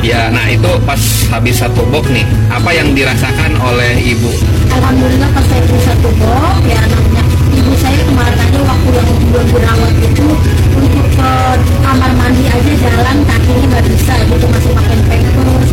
Ya, nah itu pas habis satu box nih, apa yang dirasakan oleh ibu? Alhamdulillah pas saya beli satu box, ya namanya ibu saya kemarin aja waktu yang belum berawat itu untuk ke kamar mandi aja jalan